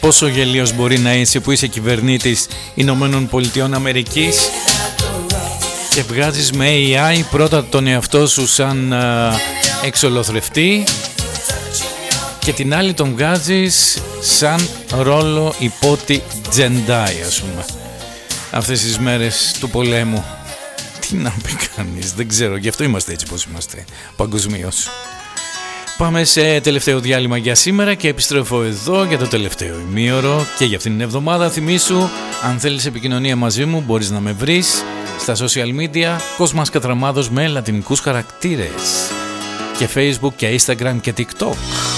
πόσο γελίος μπορεί να είσαι που είσαι κυβερνήτης Ηνωμένων Πολιτειών Αμερικής και βγάζεις με AI πρώτα τον εαυτό σου σαν εξολοθρευτή και την άλλη τον βγάζεις σαν ρόλο υπότι Jedi, ας πούμε, αυτές τις μέρες του πολέμου. Τι να πει κανείς, δεν ξέρω, γι' αυτό είμαστε έτσι πως είμαστε παγκοσμίως. Πάμε σε τελευταίο διάλειμμα για σήμερα και επιστρέφω εδώ για το τελευταίο ημίωρο και για αυτήν την εβδομάδα. Θυμήσου, αν θέλεις επικοινωνία μαζί μου μπορείς να με βρεις στα social media Κόσμας Κατραμάδος με λατινικούς χαρακτήρες και Facebook και Instagram και TikTok.